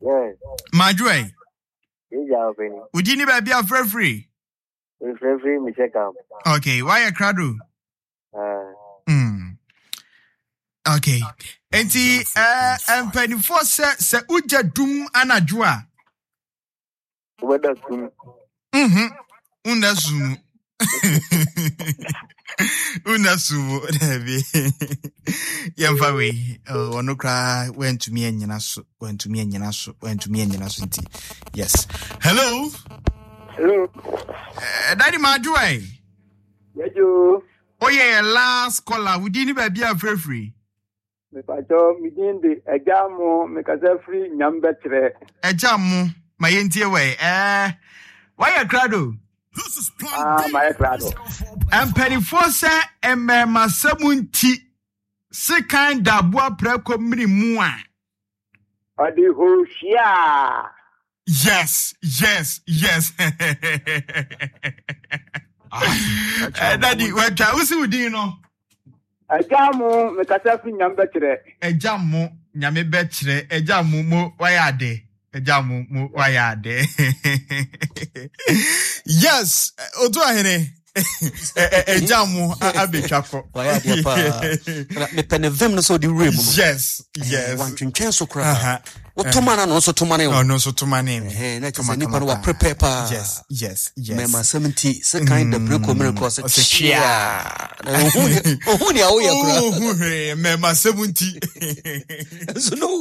Yes. Madwe. Yeah, Penny. Would you never be a free? Free, me check out. Okay, why a crowd? Okay. Enti penny for se uja dum anadwa. What does soon? Unasumu. Unasumu. Yamfawe. Ono kra went to me and Yanasu. Yes. Hello. Hello. Daddy Madwe. Yeah, you. Oh yeah, last caller. We didn't even be a free. Me pacho me dindi ejamo me kaza free nyambetre. Ejamu mayenti we. Why a crowd? My crowd. And penny for say emma samunti. Se kind dabwa preko mri mua. Adi hoshia. Yes. Daddy, what you do you know? Ejamo me kaza free nyambetre. Ejamu nyame betre. Ejamu mo wayade. Ejamu mo wayade. Yes, otuahene. Ejamu abechako. Wayade pa. Me penevem no so di room. Yes. Wan twentwen so kra. Otomana no so tomane. No so tomane. Na kase nipa no wa prepare pa. Yes. Me ma 70 se kind of break come cross chia. Ohuni a oya kra. Me ma 70. So no.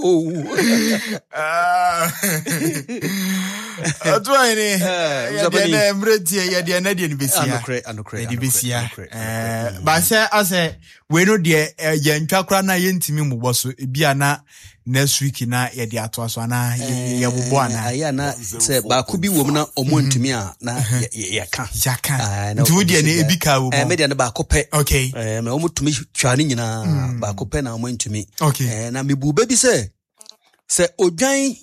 Otuahene. Ya mretie ya dia na dia ni besia. Anokre. Ba say we no de ya ntwa kra na ye ntimi mubọ so bia na next week na ye de ato aso na ye bobọ ana aya na se ba ku bi wom na omo ntimi a na ya ka ntu de na ebika wo me de na ba ko pe okay me omo tumi twa ni nyina ba ko pe na omo ntimi okay na me bu ba bi se odwan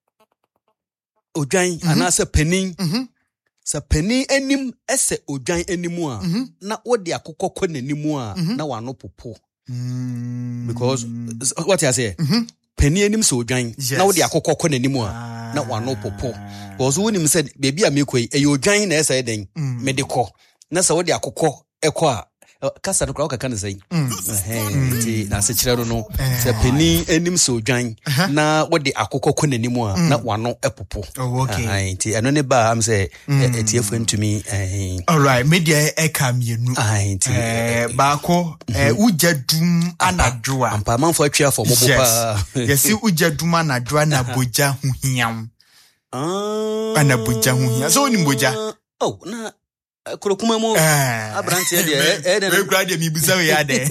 ana se penin sa penin enim ese odwan enimu a na wodi akokọ kọ nanimu a na wano popo because what I say penin enim se odwan na wodi akokọ kọ nanimu a na wano popo because wonim said baby a mekoi e odwan na ese den medikọ na sa wodi akokọ ekọ a kasa no kra ka kan say ti na se kire no se penin enim se odwan na wodi akokọ kọ nanimu a na wano epopo okay ti eno ne ba am say etiefo ntumi all right media e kam yenu ti ba ko ujadum anadwa ampa manfo atwa fo mobo pa yesi ujadum anadwa na boja hu hiam ana boja hu hiam so ni boja na kurokuma mo abrante de we grade mi busawe ya de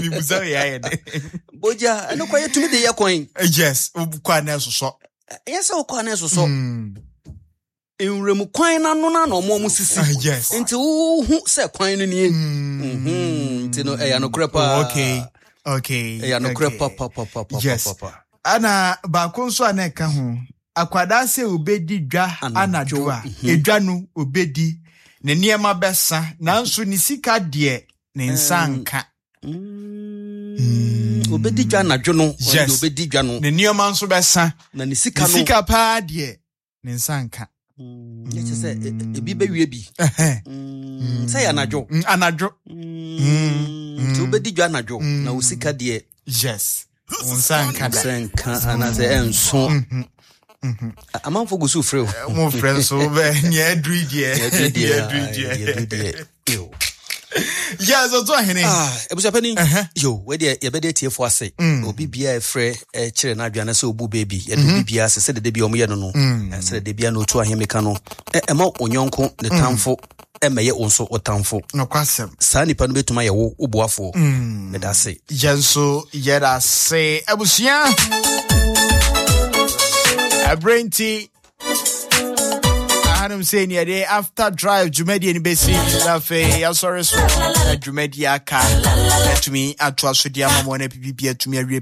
boja eno kwa yetumi de yakwan yes kwa na soso yes o kwa na soso enwremu kwan na no na omo sisi yes nti hu se kwan no nie nti no ya no krepa okay ya no krepa pa yes ana ba konso aneka ho akwada se obedi dwa anadwa edwa no obedi ne niema besa nanso ni sika de ne nsanka obedi dwa anadwo no obedi dwa no ne niema nso besa na ne sika no sika pa de ne nsanka yete se ebi bewie bi say anadwo to obedi dwa anadwo na usika de yes nsanka ana se enso amanfo go so frɛ mo friend so be nya adridie yes ozo ahene ebusapani yo we de yebede tiefo ase obi bia efrɛ kire na adwane sɛ obu baby ye obi bia se de bia omo ye no se de bia no to ahemeka no ema onyonko ne tamfo emeye onso otamfo no kwasem sa nipa no betuma ye wo obuafo me da se yenso yeda se ebusia Abrenti I'm saying yeah, day after drive Jumedi and Bessie Lafe ya sorry so Jumedi aka to me at Twasudia Mamone PPP to me